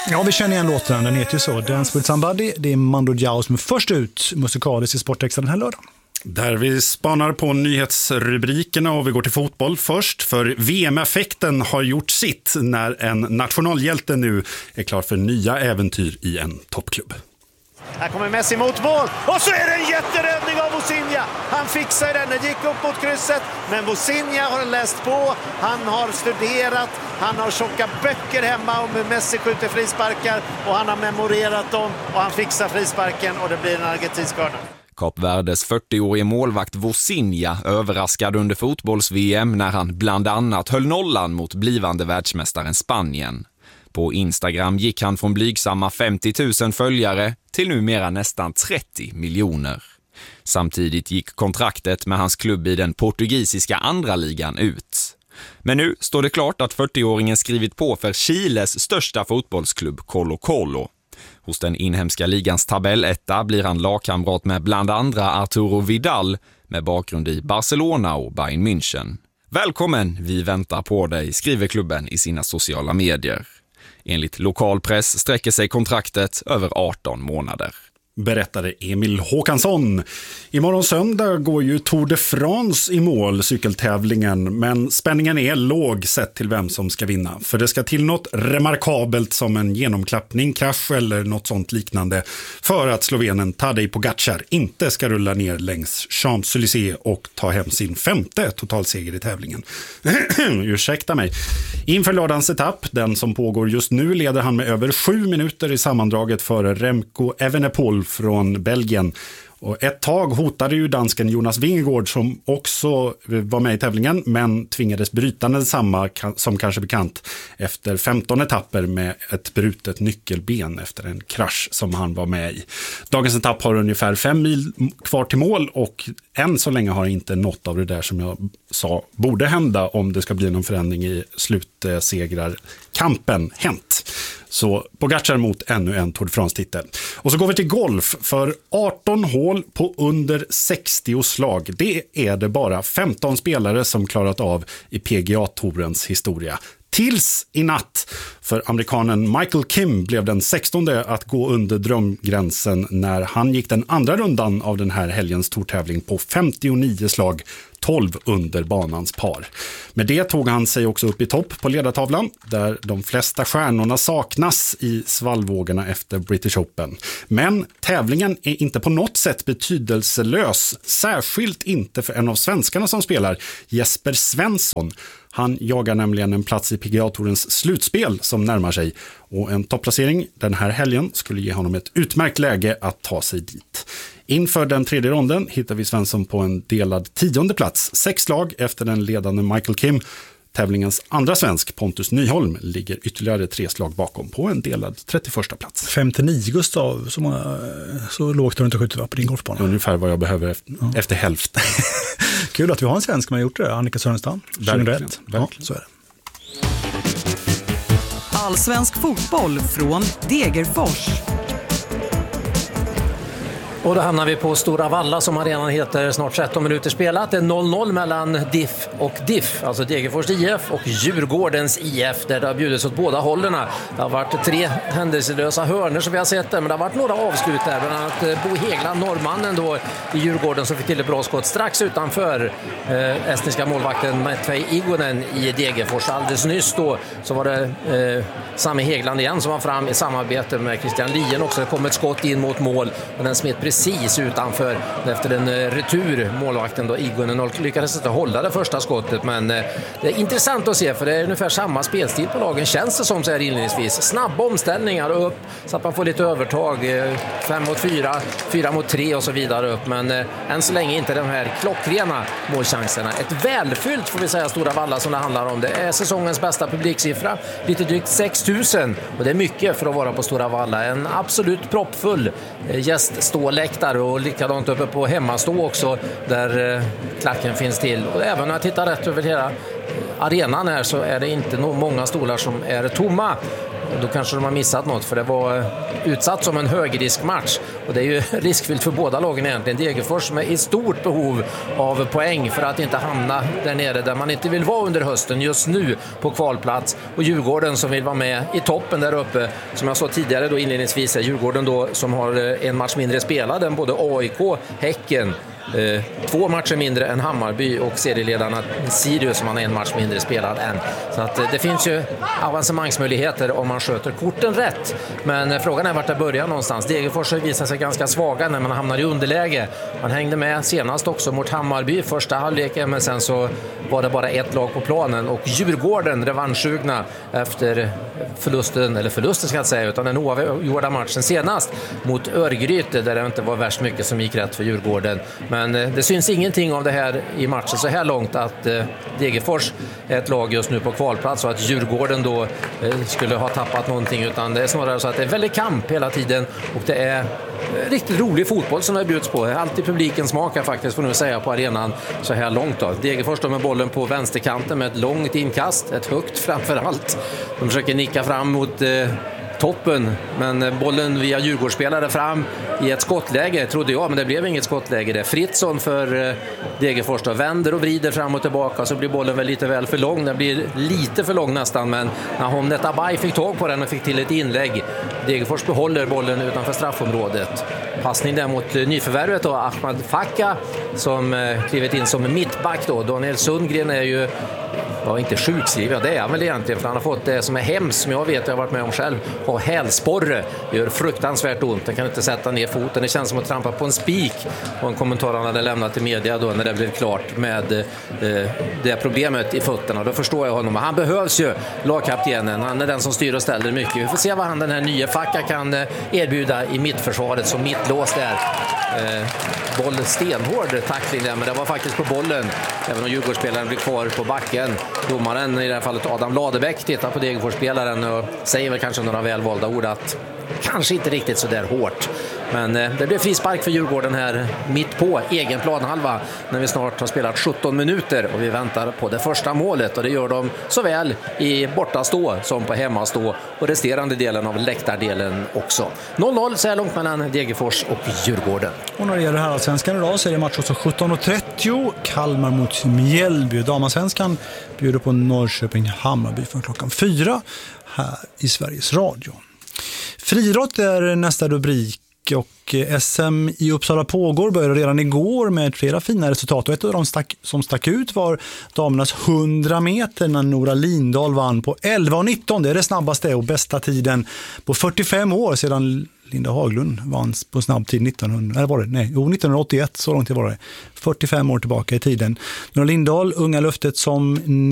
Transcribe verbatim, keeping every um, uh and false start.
Ja, vi känner igen låten. Den heter ju så. Dance with somebody. Det är Mando Diao som är först ut musikaliskt i Sportextra den här lördagen. Där vi spanar på nyhetsrubrikerna och vi går till fotboll först. För V M-effekten har gjort sitt när en nationalhjälte nu är klar för nya äventyr i en toppklubb. Här kommer Messi mot mål och så är det en jätteräddning av Vozinha. Han fixar den, den gick upp mot krysset, men Vozinha har läst på, han har studerat, han har tjocka böcker hemma om hur Messi skjuter frisparkar och han har memorerat dem och han fixar frisparken och det blir en argentinsk hörna. Kap Verdes fyrtioårige målvakt Vozinha överraskade under fotbolls-V M när han bland annat höll nollan mot blivande världsmästaren Spanien. På Instagram gick han från blygsamma femtio tusen följare till numera nästan trettio miljoner. Samtidigt gick kontraktet med hans klubb i den portugisiska andra ligan ut. Men nu står det klart att fyrtioåringen skrivit på för Chiles största fotbollsklubb Colo-Colo. Hos den inhemska ligans tabelletta blir han lagkamrat med bland andra Arturo Vidal med bakgrund i Barcelona och Bayern München. Välkommen, vi väntar på dig, skriver klubben i sina sociala medier. Enligt lokalpress sträcker sig kontraktet över arton månader. Berättade Emil Håkansson. Imorgon söndag går ju Tour de France i mål, cykeltävlingen, men spänningen är låg sett till vem som ska vinna. För det ska till något remarkabelt som en genomklappning, krasch eller något sånt liknande för att slovenen Tadej Pogačar inte ska rulla ner längs Champs-Élysées och ta hem sin femte totalseger i tävlingen. Ursäkta mig. Inför lördagens etapp, den som pågår just nu, leder han med över sju minuter i sammandraget före Remco Evenepoel från Belgien. Och ett tag hotade ju dansken Jonas Vingegaard som också var med i tävlingen men tvingades bryta densamma som kanske bekant efter femton etapper med ett brutet nyckelben efter en krasch som han var med i. Dagens etapp har ungefär fem mil kvar till mål och än så länge har inte något av det där som jag sa borde hända om det ska bli någon förändring i slutsegrarkampen hänt. Så Pogačar mot ännu en Tour de France-titel. Och så går vi till golf för arton hål på under sextio slag. Det är det bara femton spelare som klarat av i P G A-tourens historia. Tills i natt, för amerikanen Michael Kim blev den sextonde att gå under drömgränsen när han gick den andra rundan av den här helgens tourtävling på femtionio slag, tolv under banans par. Med det tog han sig också upp i topp på ledartavlan där de flesta stjärnorna saknas i svallvågorna efter British Open. Men tävlingen är inte på något sätt betydelselös, särskilt inte för en av svenskarna som spelar, Jesper Svensson. Han jagar nämligen en plats i P G A-tourens slutspel som närmar sig och en topplacering den här helgen skulle ge honom ett utmärkt läge att ta sig dit. Inför den tredje ronden hittar vi Svensson på en delad tionde plats, sex slag efter den ledande Michael Kim. Tävlingens andra svensk, Pontus Nyholm, ligger ytterligare tre slag bakom på en delad trettioförsta plats. femtionio, Gustav, så, många, så lågt har du inte skjutit på din golfbana. Ungefär vad jag behöver efter, ja. efter hälften. Kul att vi har en svensk som har gjort det, Annika Sörenstam. tjugohundraett. Ja, så är det. Allsvensk fotboll från Degerfors. Och då hamnar vi på Stora Valla som arenan heter, snart tretton minuter spelat. Det är noll noll mellan D I F och D I F, alltså Degerfors I F och Djurgårdens I F, där det har bjudits åt båda hållerna. Det har varit tre händelselösa hörner som vi har sett där, men det har varit några avslut där. Bland annat Bo Hegland, norrmannen då i Djurgården, som fick till ett bra skott strax utanför eh, estniska målvakten Matvej Igonen i Degerfors. Alldeles nyss då så var det eh, Sami Hegland igen som var fram i samarbete med Christian Lien också. Det kom ett skott in mot mål och den smet precis precis utanför efter en retur. Målvakten då Igonen lyckades inte hålla det första skottet, men det är intressant att se för det är ungefär samma spelstil på lagen, känns det som så här inledningsvis. Snabba omställningar och upp så att man får lite övertag, fem mot fyra, fyra mot tre och så vidare upp, men än så länge inte de här klockrena målchanserna. Ett välfyllt får vi säga Stora Valla som det handlar om. Det är säsongens bästa publiksiffra, lite drygt sex tusen, och det är mycket för att vara på Stora Valla. En absolut proppfull gästståläktare och likadant uppe på hemmastå också där klacken finns till. Och även när jag tittar rätt över hela arenan här så är det inte nog många stolar som är tomma. Då kanske de har missat något, för det var utsatt som en högriskmatch. Och det är ju riskfyllt för båda lagen egentligen. Degerfors som är i stort behov av poäng för att inte hamna där nere där man inte vill vara under hösten just nu på kvalplats. Och Djurgården som vill vara med i toppen där uppe. Som jag sa tidigare då inledningsvis är Djurgården då som har en match mindre spelad än både A I K, Häcken. Eh, två matcher mindre än Hammarby och serieledarna Sirius som har en match mindre spelad än. Så att eh, det finns ju avancemangsmöjligheter om man sköter korten rätt. Men eh, frågan är vart det börjar någonstans. Degerfors har visat sig ganska svaga när man hamnar i underläge. Man hängde med senast också mot Hammarby första halvleken, men sen så var det bara ett lag på planen och Djurgården revanschsugna efter förlusten, eller förlusten ska jag säga, utan den oavgjorda matchen senast mot Örgryte där det inte var värst mycket som gick rätt för Djurgården. Men det syns ingenting av det här i matchen så här långt att eh, Degerfors är ett lag just nu på kvalplats och att Djurgården då eh, skulle ha tappat någonting, utan det är snarare så att det är väldigt kamp hela tiden och det är eh, riktigt rolig fotboll som det bjuds på. Alltid publiken smakar faktiskt, får nu säga, på arenan så här långt då. Degerfors då med bollen på vänsterkanten med ett långt inkast, ett högt framför allt. De försöker nicka fram mot eh, toppen, men bollen via Djurgårdsspelare fram i ett skottläge, trodde jag, men det blev inget skottläge det. Fritzson för eh, Degerfors då vänder och vrider fram och tillbaka, så blir bollen väl lite väl för lång. Den blir lite för lång nästan, men när Homnet Abay fick tag på den och fick till ett inlägg. Degerfors behåller bollen utanför straffområdet. Passning där mot eh, nyförvärvet då, Ahmad Fakka som eh, klivit in som mittback då. Daniel Sundgren är ju Ja, inte sjukskriven, det är han väl egentligen, för han har fått det som är hemskt, som jag vet, jag har varit med om själv, ha hälsporre. Det gör fruktansvärt ont, jag kan inte sätta ner foten, det känns som att trampa på en spik. Och en kommentar han hade lämnat till media då när det blev klart med eh, det problemet i fötterna. Då förstår jag honom, han behövs ju, lagkaptenen, han är den som styr och ställer mycket. Vi får se vad han, den här nya Facka, kan erbjuda i mittförsvaret som mittlås där. Eh, boll stenhård tackling där, men det var faktiskt på bollen, även om Djurgårdsspelaren blir kvar på backen. Domaren, i det här fallet Adam Ladebäck, tittar på Degerfors-spelaren och säger väl kanske några välvalda ord att kanske inte riktigt så där hårt. Men eh, det blir frispark för Djurgården här mitt på egen planhalva när vi snart har spelat sjutton minuter och vi väntar på det första målet, och det gör de såväl i bortastå som på hemmastå och resterande delen av läktardelen också. noll noll så är långt mellan Degerfors och Djurgården. Och när det gäller herrallsvenskan idag så är det match också sjutton och trettio, Kalmar mot Mjällby. Damallsvenskan bjuder på Norrköping-Hammarby för klockan fyra här i Sveriges Radio. Friidrott är nästa rubrik, och S M i Uppsala pågår, började redan igår med flera fina resultat, och ett av de stack, som stack ut var damernas hundra meter när Nora Lindahl vann på elva nitton. Det är det snabbaste och bästa tiden på fyrtiofem år sedan Linda Haglund vann på snabbtid nittonhundra, eller var det? Nej, jo, nittonhundraåttioett, så långt det var det. fyrtiofem år tillbaka i tiden. Nora Lindahl, unga löftet som